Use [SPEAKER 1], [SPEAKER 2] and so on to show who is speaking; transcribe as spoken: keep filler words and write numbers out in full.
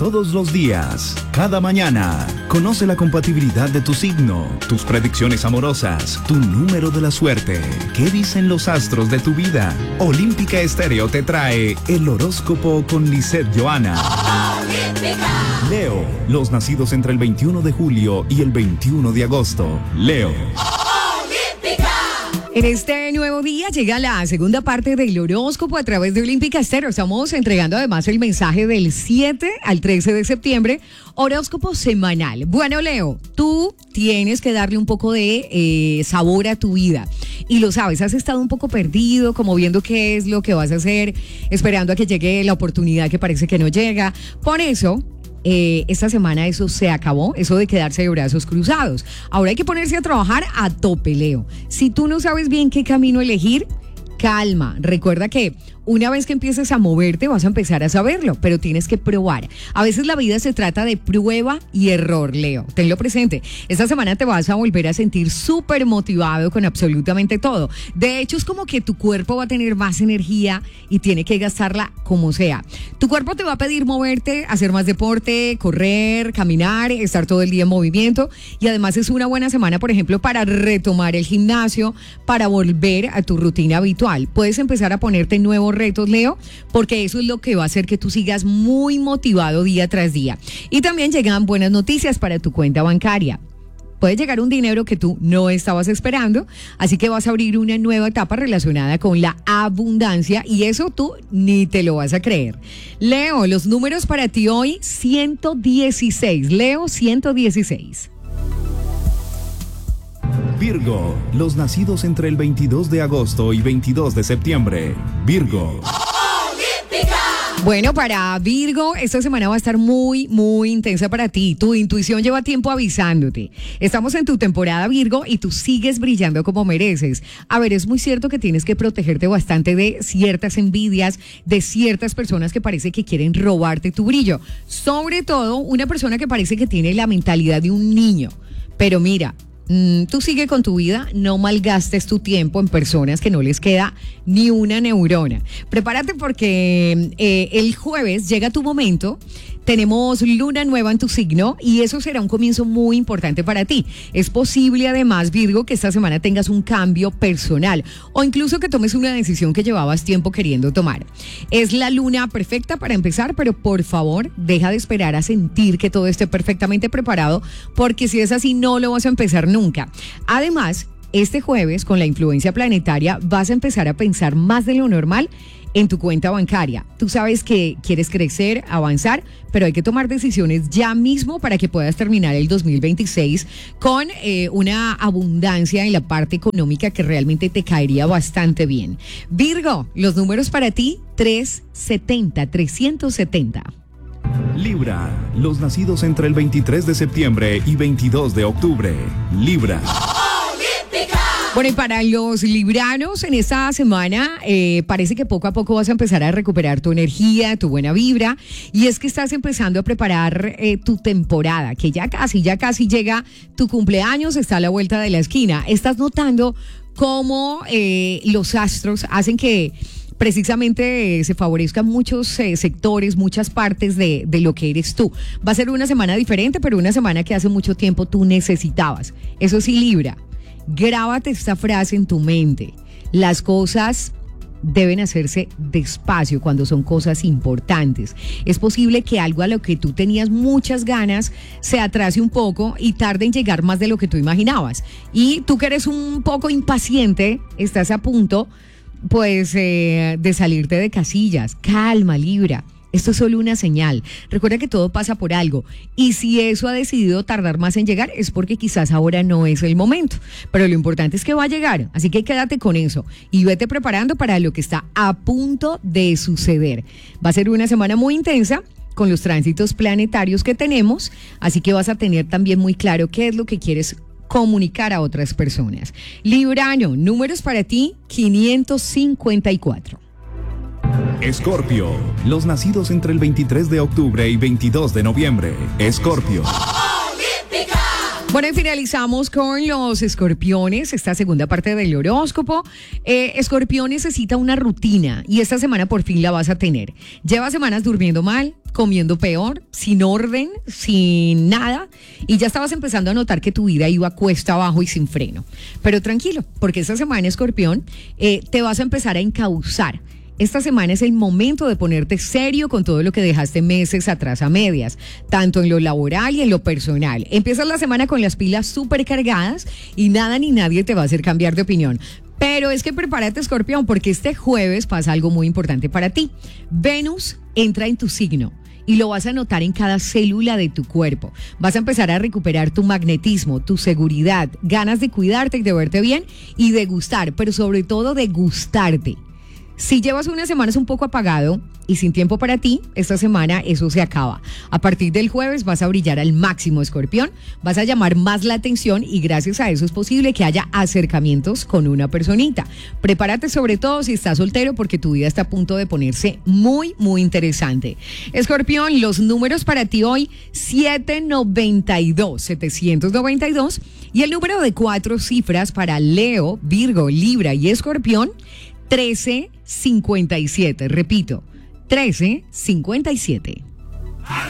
[SPEAKER 1] todos los días, cada mañana. Conoce la compatibilidad de tu signo, tus predicciones amorosas, tu número de la suerte. ¿Qué dicen los astros de tu vida? Olímpica Estéreo te trae el horóscopo con Lisette Johanna. Olímpica. Leo, los nacidos entre el veintiuno de julio y el veintiuno de agosto. Leo.
[SPEAKER 2] En este nuevo día llega la segunda parte del horóscopo a través de Olímpica Estéreo. Estamos entregando además el mensaje del siete al trece de septiembre, horóscopo semanal. Bueno, Leo, tú tienes que darle un poco de eh, sabor a tu vida. Y lo sabes, has estado un poco perdido, como viendo qué es lo que vas a hacer, esperando a que llegue la oportunidad que parece que no llega. Por eso... Eh, esta semana eso se acabó, eso de quedarse de brazos cruzados. Ahora hay que ponerse a trabajar a tope, Leo. Si tú no sabes bien qué camino elegir, calma. Recuerda que una vez que empieces a moverte vas a empezar a saberlo, pero tienes que probar. A veces la vida se trata de prueba y error, Leo. Tenlo presente. Esta semana te vas a volver a sentir súper motivado con absolutamente todo. De hecho, es como que tu cuerpo va a tener más energía y tiene que gastarla como sea. Tu cuerpo te va a pedir moverte, hacer más deporte, correr, caminar, estar todo el día en movimiento. Y además es una buena semana, por ejemplo, para retomar el gimnasio, para volver a tu rutina habitual. Puedes empezar a ponerte nuevos retos, Leo, porque eso es lo que va a hacer que tú sigas muy motivado día tras día. Y también llegan buenas noticias para tu cuenta bancaria. Puede llegar un dinero que tú no estabas esperando, así que vas a abrir una nueva etapa relacionada con la abundancia y eso tú ni te lo vas a creer. Leo, los números para ti hoy, ciento dieciséis. Leo, ciento dieciséis.
[SPEAKER 1] Virgo, los nacidos entre el veintidós de agosto y veintidós de septiembre. Virgo.
[SPEAKER 2] Bueno, para Virgo, esta semana va a estar muy, muy intensa para ti. Tu intuición lleva tiempo avisándote. Estamos en tu temporada, Virgo, y tú sigues brillando como mereces. A ver, es muy cierto que tienes que protegerte bastante de ciertas envidias, de ciertas personas que parece que quieren robarte tu brillo. Sobre todo, una persona que parece que tiene la mentalidad de un niño. Pero mira... Mm, tú sigue con tu vida, no malgastes tu tiempo en personas que no les queda ni una neurona. Prepárate porque eh, el jueves llega tu momento. Tenemos luna nueva en tu signo y eso será un comienzo muy importante para ti. Es posible además, Virgo, que esta semana tengas un cambio personal o incluso que tomes una decisión que llevabas tiempo queriendo tomar. Es la luna perfecta para empezar, pero por favor, deja de esperar a sentir que todo esté perfectamente preparado, porque si es así no lo vas a empezar nunca. Además, este jueves, con la influencia planetaria, vas a empezar a pensar más de lo normal en tu cuenta bancaria. Tú sabes que quieres crecer, avanzar, pero hay que tomar decisiones ya mismo para que puedas terminar el dos mil veintiséis con eh, una abundancia en la parte económica que realmente te caería bastante bien. Virgo, los números para ti, trescientos setenta, trescientos setenta.
[SPEAKER 1] Libra, los nacidos entre el veintitrés de septiembre y veintidós de octubre. Libra.
[SPEAKER 2] Bueno, y para los libranos en esta semana eh, parece que poco a poco vas a empezar a recuperar tu energía, tu buena vibra, y es que estás empezando a preparar eh, tu temporada, que ya casi, ya casi llega tu cumpleaños, está a la vuelta de la esquina. Estás notando cómo eh, los astros hacen que precisamente eh, se favorezcan muchos eh, sectores, muchas partes de, de lo que eres tú. Va a ser una semana diferente, pero una semana que hace mucho tiempo tú necesitabas. Eso sí, Libra. Grábate esta frase en tu mente. Las cosas deben hacerse despacio cuando son cosas importantes. Es posible que algo a lo que tú tenías muchas ganas se atrase un poco y tarde en llegar más de lo que tú imaginabas. Y tú que eres un poco impaciente, estás a punto, pues, eh, de salirte de casillas. Calma, Libra. Esto es solo una señal. Recuerda que todo pasa por algo. Y si eso ha decidido tardar más en llegar, es porque quizás ahora no es el momento. Pero lo importante es que va a llegar. Así que quédate con eso. Y vete preparando para lo que está a punto de suceder. Va a ser una semana muy intensa con los tránsitos planetarios que tenemos. Así que vas a tener también muy claro qué es lo que quieres comunicar a otras personas. Librano, números para ti, quinientos cincuenta y cuatro.
[SPEAKER 1] Escorpio, los nacidos entre el veintitrés de octubre y veintidós de noviembre. Escorpio.
[SPEAKER 2] Bueno, y finalizamos con los escorpiones, esta segunda parte del horóscopo. Eh, Escorpión necesita una rutina y esta semana por fin la vas a tener. Lleva semanas durmiendo mal, comiendo peor, sin orden, sin nada, y ya estabas empezando a notar que tu vida iba cuesta abajo y sin freno. Pero tranquilo, porque esta semana, Escorpión, eh, te vas a empezar a encauzar. Esta semana es el momento de ponerte serio con todo lo que dejaste meses atrás a medias, tanto en lo laboral y en lo personal. Empiezas la semana con las pilas súper cargadas y nada ni nadie te va a hacer cambiar de opinión. Pero es que prepárate, Escorpión, porque este jueves pasa algo muy importante para ti. Venus entra en tu signo y lo vas a notar en cada célula de tu cuerpo. Vas a empezar a recuperar tu magnetismo, tu seguridad, ganas de cuidarte y de verte bien y de gustar, pero sobre todo de gustarte. Si llevas unas semanas un poco apagado y sin tiempo para ti, esta semana eso se acaba. A partir del jueves vas a brillar al máximo, Escorpión, vas a llamar más la atención y gracias a eso es posible que haya acercamientos con una personita. Prepárate sobre todo si estás soltero porque tu vida está a punto de ponerse muy, muy interesante. Escorpión, los números para ti hoy, siete noventa y dos, setecientos noventa y dos, y el número de cuatro cifras para Leo, Virgo, Libra y Escorpión, trece cincuenta y siete. Repito, trece cincuenta y siete.